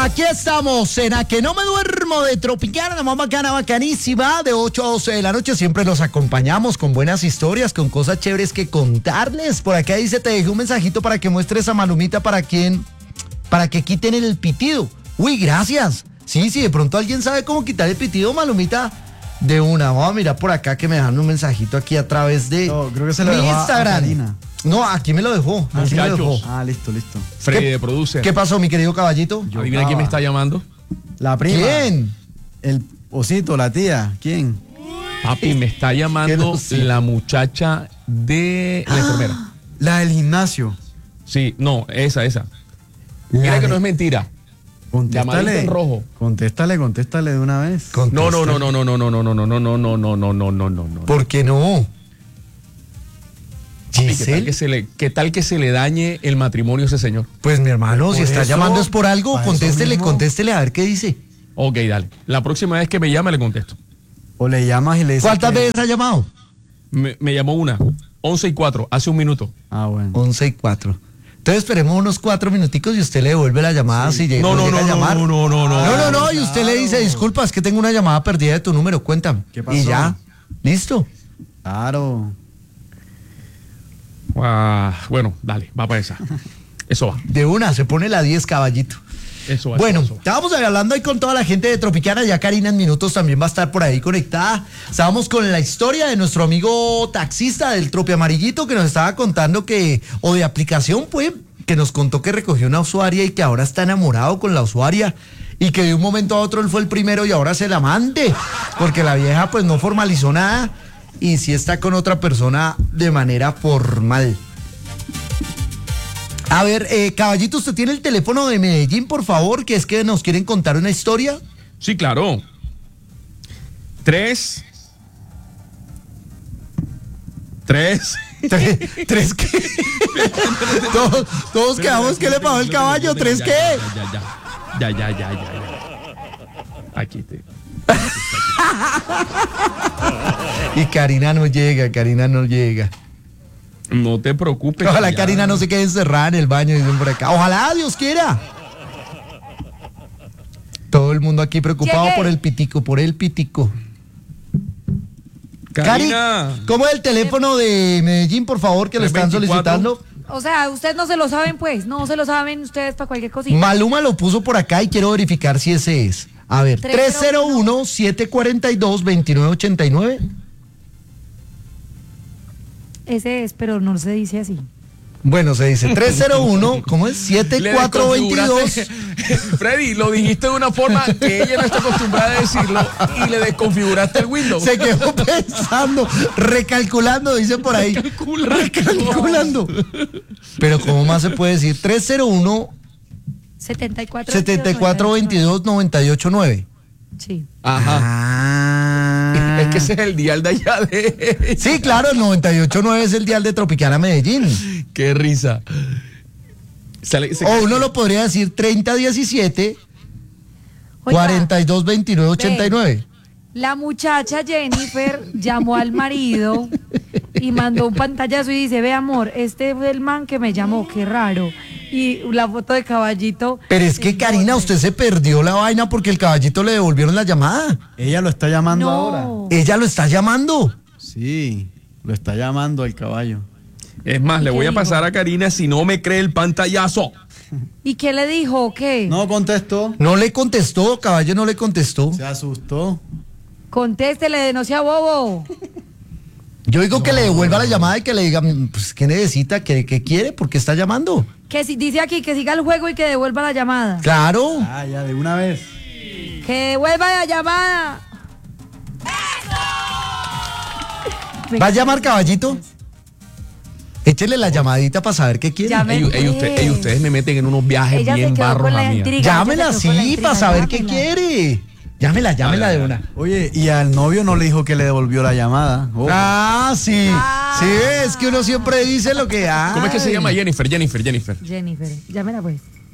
Aquí estamos en A Que No Me Duermo de Tropicana, la más bacana, bacanísima, de 8 a 12 de la noche. Siempre los acompañamos con buenas historias, con cosas chéveres que contarles. Por acá dice, te dejé un mensajito para que muestres a Malumita para que quiten el pitido. Uy, gracias. Sí, de pronto alguien sabe cómo quitar el pitido, Malumita, de una. Vamos a mirar por acá que me dejan un mensajito aquí a través de creo que se lo dejó Instagram. a Karina. No, aquí me lo dejó. Aquí me lo dejó. Listo. Freddy de Producer. ¿Qué pasó, mi querido caballito? Adivina quién me está llamando. La prima. ¿Quién? El osito, la tía. ¿Quién? Papi, me está llamando la muchacha de la enfermera. La del gimnasio. Sí, no, esa. Mira que no es mentira. Llamadita en rojo. Contéstale de una vez. No. ¿Por qué no? Papi, ¿qué tal que se le dañe el matrimonio a ese señor? Pues mi hermano, si está llamando es por algo, contéstele a ver qué dice. Ok, dale. La próxima vez que me llame le contesto. O le llamas y le dices. ¿Cuántas veces ha llamado? Me llamó una, 11:04, hace un minuto. Bueno. 11:04. Entonces esperemos unos 4 minuticos y usted le devuelve la llamada si llega a llamar. No, y usted le dice, disculpa, es que tengo una llamada perdida de tu número, cuéntame. ¿Qué pasó? Y ya, listo. Claro. Bueno, dale, va para esa. Eso va. De una, se pone la 10, caballito. Eso va. Bueno, eso va. estábamos hablando ahí con toda la gente de Tropicana, ya Karina en minutos también va a estar por ahí conectada. Estábamos con la historia de nuestro amigo taxista del Tropi Amarillito que nos estaba contando o de aplicación, pues, que nos contó que recogió una usuaria y que ahora está enamorado con la usuaria y que de un momento a otro él fue el primero y ahora es el amante, porque la vieja pues no formalizó nada y sí está con otra persona de manera formal. A ver, caballito, ¿usted tiene el teléfono de Medellín, por favor? Que es que nos quieren contar una historia. Sí, claro. 3 ¿Tres qué? Todos quedamos que le pagó el caballo. ¿Tres qué? Ya. Aquí te. Y Karina no llega. No te preocupes. Ojalá Karina no se quede encerrada en el baño, dicen por acá. Ojalá, Dios quiera. Todo el mundo aquí preocupado por el pitico. Karina. Cari, ¿cómo es el teléfono de Medellín, por favor, que lo están 324. solicitando? O sea, ustedes no se lo saben, pues. No se lo saben ustedes para cualquier cosita. Maluma lo puso por acá y quiero verificar si ese es. A ver, 301-742-2989. Ese es, pero no se dice así. Bueno, se dice 301, ¿cómo es? 7422. Freddy, lo dijiste de una forma que ella no está acostumbrada a decirlo y le desconfiguraste el Windows. Se quedó pensando, recalculando, dicen por ahí. Recalculando. Pero ¿cómo más se puede decir? 301 7422 989. Sí. Ajá. Es que ese es el dial de allá de... Sí, claro, el 98.9 es el dial de Tropicana Medellín. Qué risa. O uno lo podría decir 3017 422989. La muchacha Jennifer llamó al marido y mandó un pantallazo y dice, ve amor, este fue el man que me llamó, qué raro. Y la foto de caballito. Pero es que Karina, usted se perdió la vaina porque el caballito le devolvieron la llamada. Ella lo está llamando ahora. Ella lo está llamando. Sí, lo está llamando el caballo. Es más, le voy a pasar a Karina si no me cree el pantallazo. ¿Y qué le dijo o qué? No contestó. No le contestó, caballo no le contestó. Se asustó. Contéstele, no sea bobo. Yo digo que le devuelva la llamada y que le diga, pues, ¿qué necesita? ¿Qué quiere? ¿Por qué está llamando? Que si dice aquí que siga el juego y que devuelva la llamada. Claro. Ya, de una vez. Que devuelva la llamada. ¿Va a llamar, caballito? Échele la llamadita para saber qué quiere. Ustedes me meten en unos viajes Ella bien se quedó barros con a la mí. intriga. Llámela así para saber qué quiere. Llámela de una. Oye, y al novio no le dijo que le devolvió la llamada. Sí. Sí, es que uno siempre dice lo que hay. ¿Cómo es que se llama? Jennifer. Jennifer, llámela pues.